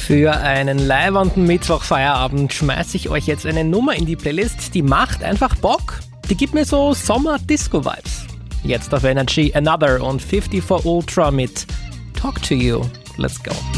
Für einen leibernden Mittwochfeierabend schmeiße ich euch jetzt eine Nummer in die Playlist, die macht einfach Bock. Die gibt mir so Sommer-Disco-Vibes. Jetzt auf Energy Another und 54 Ultra mit Talk to You. Let's go.